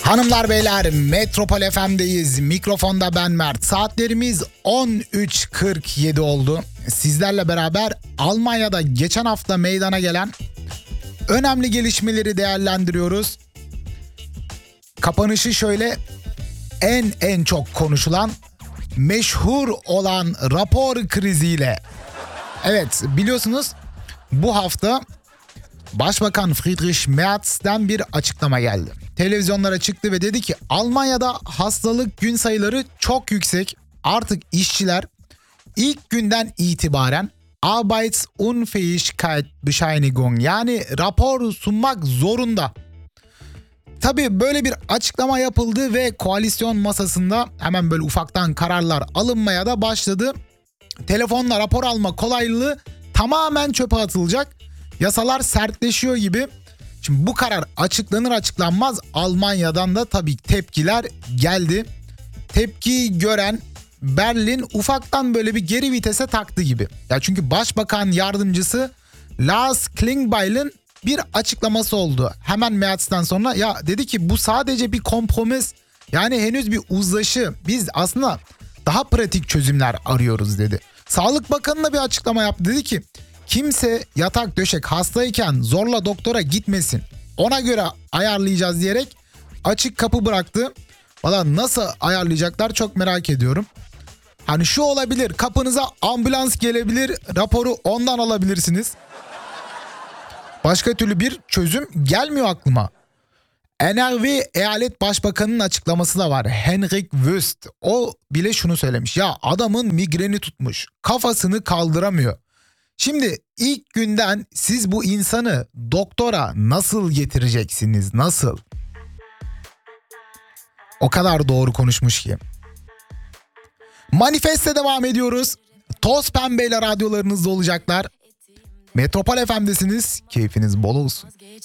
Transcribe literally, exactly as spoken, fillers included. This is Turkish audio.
Hanımlar beyler, Metropol F M'deyiz. Mikrofonda ben Mert. Saatlerimiz on üç kırk yedi oldu. Sizlerle beraber Almanya'da geçen hafta meydana gelen önemli gelişmeleri değerlendiriyoruz. Kapanışı şöyle: en en çok konuşulan, meşhur olan rapor kriziyle. Evet, biliyorsunuz bu hafta Başbakan Friedrich Merz'ten bir açıklama geldi. Televizyonlara çıktı ve dedi ki Almanya'da hastalık gün sayıları çok yüksek. Artık işçiler ilk günden itibaren Arbeitsunfähigkeitsbescheinigung yani rapor sunmak zorunda. Tabii böyle bir açıklama yapıldı ve koalisyon masasında hemen böyle ufaktan kararlar alınmaya da başladı. Telefonla rapor alma kolaylığı tamamen çöpe atılacak. Yasalar sertleşiyor gibi. Şimdi bu karar açıklanır açıklanmaz Almanya'dan da tabii tepkiler geldi. Tepkiyi gören Berlin ufaktan böyle bir geri vitese taktı gibi. Ya çünkü Başbakan Yardımcısı Lars Klingbeil'in bir açıklaması oldu. Hemen Merz'ten sonra ya dedi ki bu sadece bir kompromis. Yani henüz bir uzlaşı. Biz aslında daha pratik çözümler arıyoruz dedi. Sağlık Bakanı da bir açıklama yaptı. Dedi ki kimse yatak döşek hastayken zorla doktora gitmesin. Ona göre ayarlayacağız diyerek açık kapı bıraktı. Valla nasıl ayarlayacaklar çok merak ediyorum. Hani şu olabilir, kapınıza ambulans gelebilir, raporu ondan alabilirsiniz. Başka türlü bir çözüm gelmiyor aklıma. N R V Eyalet Başbakanı'nın açıklaması da var. Henrik Wüst. O bile şunu söylemiş. Ya adamın migreni tutmuş. Kafasını kaldıramıyor. Şimdi ilk günden siz bu insanı doktora nasıl getireceksiniz? Nasıl? O kadar doğru konuşmuş ki. Manifeste devam ediyoruz. Toz pembeyle radyolarınızda olacaklar. Metropol F M'desiniz. Keyfiniz bol olsun.